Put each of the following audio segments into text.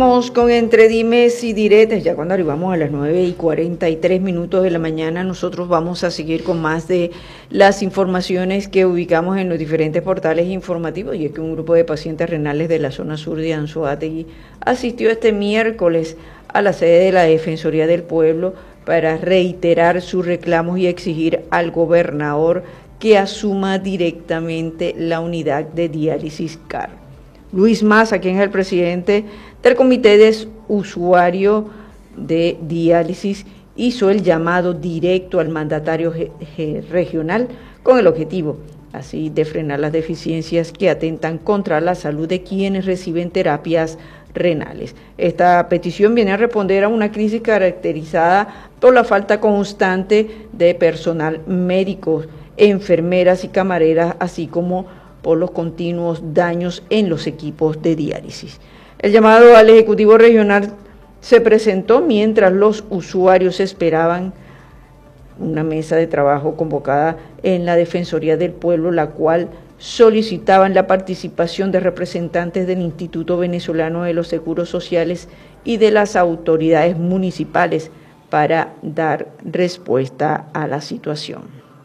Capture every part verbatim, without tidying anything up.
Vamos con entre dimes y diretes, ya cuando arribamos a las nueve y cuarenta y tres minutos de la mañana, nosotros vamos a seguir con más de las informaciones que ubicamos en los diferentes portales informativos, y es que un grupo de pacientes renales de la zona sur de Anzoátegui asistió este miércoles a la sede de la Defensoría del Pueblo para reiterar sus reclamos y exigir al gobernador que asuma directamente la unidad de diálisis C A R. Luis Maza, quien es el presidente del Comité de Usuario de Diálisis, hizo el llamado directo al mandatario regional con el objetivo, así, de frenar las deficiencias que atentan contra la salud de quienes reciben terapias renales. Esta petición viene a responder a una crisis caracterizada por la falta constante de personal médico, enfermeras y camareras, así como por los continuos daños en los equipos de diálisis. El llamado al Ejecutivo Regional se presentó mientras los usuarios esperaban una mesa de trabajo convocada en la Defensoría del Pueblo, la cual solicitaban la participación de representantes del Instituto Venezolano de los Seguros Sociales y de las autoridades municipales para dar respuesta a la situación.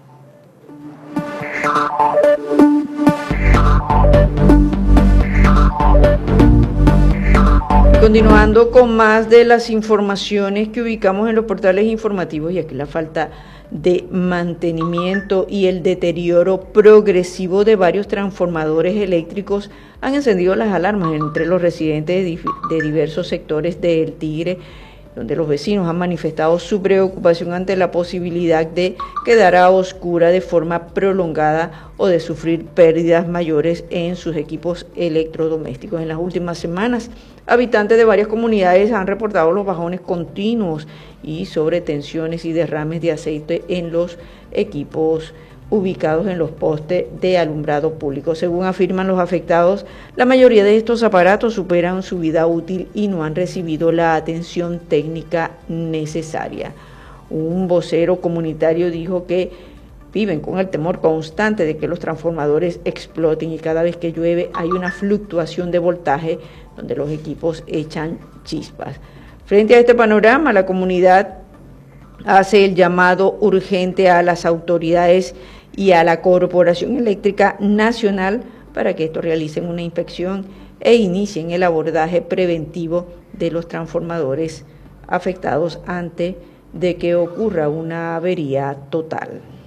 Continuando con más de las informaciones que ubicamos en los portales informativos, y aquí la falta de mantenimiento y el deterioro progresivo de varios transformadores eléctricos han encendido las alarmas entre los residentes de, de diversos sectores de El Tigre, donde los vecinos han manifestado su preocupación ante la posibilidad de quedar a oscura de forma prolongada o de sufrir pérdidas mayores en sus equipos electrodomésticos. En las últimas semanas, habitantes de varias comunidades han reportado los bajones continuos y sobretensiones y derrames de aceite en los equipos ubicados en los postes de alumbrado público. Según afirman los afectados, la mayoría de estos aparatos superan su vida útil y no han recibido la atención técnica necesaria. Un vocero comunitario dijo que viven con el temor constante de que los transformadores exploten, y cada vez que llueve hay una fluctuación de voltaje donde los equipos echan chispas. Frente a este panorama, la comunidad hace el llamado urgente a las autoridades y a la Corporación Eléctrica Nacional para que estos realicen una inspección e inicien el abordaje preventivo de los transformadores afectados antes de que ocurra una avería total.